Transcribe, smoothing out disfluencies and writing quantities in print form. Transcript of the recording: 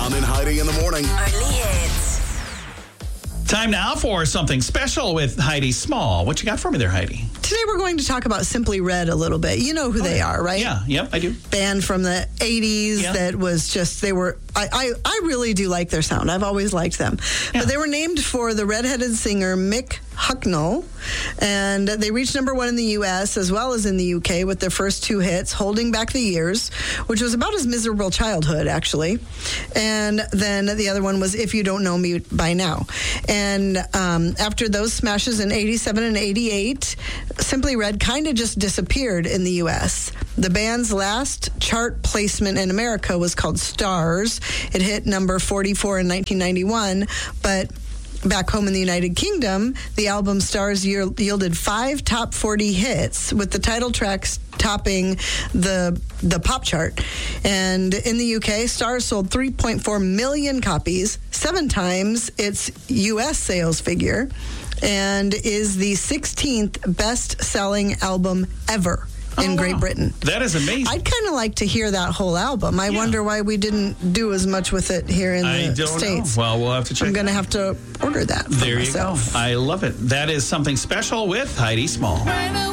John and Heidi in the morning. Only hits. Time now for something special with Heidi Small. What you got for me there, Heidi? Today we're going to talk about Simply Red a little bit. You know who they are, right? Yeah, yep, I do. Band from the 80s that was just, I really do like their sound. I've always liked them. Yeah. But they were named for the redheaded singer Mick Hucknall, and they reached number one in the U.S. as well as in the U.K. with their first two hits, Holding Back the Years, which was about his miserable childhood, actually. And then the other one was If You Don't Know Me By Now. And after those smashes in 87 and 88, Simply Red kind of just disappeared in the U.S. The band's last chart placement in America was called Stars. It hit number 44 in 1991, but back home in the United Kingdom, the album Stars yielded 5 top 40 hits, with the title tracks topping the pop chart. And in the UK, Stars sold 3.4 million copies, 7 times its US sales figure, and is the 16th best-selling album ever in Great Britain. That is amazing. I'd kind of like to hear that whole album. I wonder why we didn't do as much with it here in the States. Know. Well, we'll have to check. I'm going to have to order that for there myself. you go. I love it. That is something special with Heidi Small.